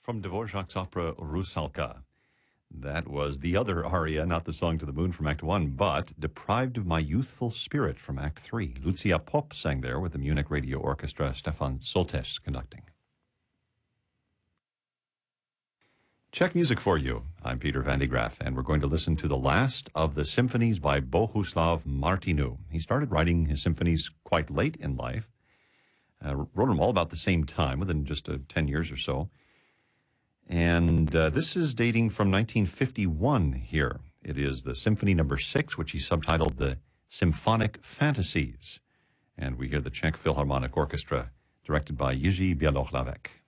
from Dvorak's opera Rusalka. That was the other aria, not the Song to the Moon from Act 1, but Deprived of My Youthful Spirit from Act 3. Lucia Popp sang there with the Munich Radio Orchestra, Stefan Soltes conducting. Czech music for you. I'm Peter van de Graaf, and we're going to listen to the last of the symphonies by Bohuslav Martinu. He started writing his symphonies quite late in life, wrote them all about the same time, within just 10 years or so. And this is dating from 1951 here. It is the Symphony Number 6, which he subtitled the Symphonic Fantasies. And we hear the Czech Philharmonic Orchestra, directed by Jiří Bělohlavek.